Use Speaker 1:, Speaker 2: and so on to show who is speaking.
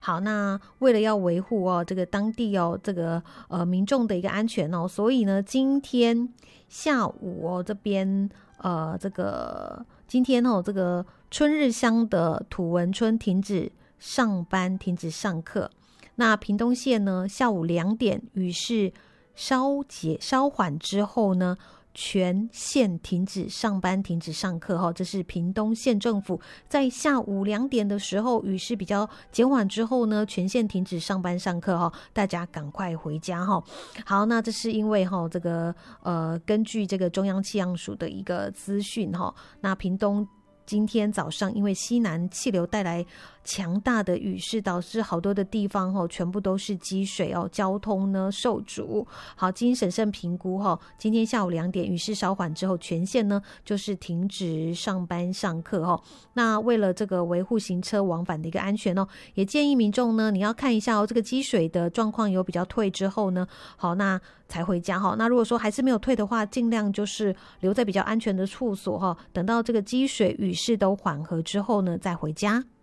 Speaker 1: 好，那为了要维护这个当地这个民众的一个安全所以呢，今天下午这边这个今天这个春日乡的土文村停止上班，停止上课。那屏东县呢，下午2点雨势稍缓之后呢，全县停止上班，停止上课这是屏东县政府在下午2点的时候，雨势比较减缓之后呢，全县停止上班上课大家赶快回家好，那这是因为这个根据这个中央气象署的一个资讯那屏东今天早上因为西南气流带来强大的雨势，导致好多的地方全部都是积水交通呢受阻。好，经审慎评估今天下午2点雨势稍缓之后，全县呢就是停止上班上课那为了这个维护行车往返的一个安全也建议民众呢，你要看一下这个积水的状况有比较退之后呢，好，那才回家那如果说还是没有退的话，尽量就是留在比较安全的处所等到这个积水雨势都缓和之后呢再回家。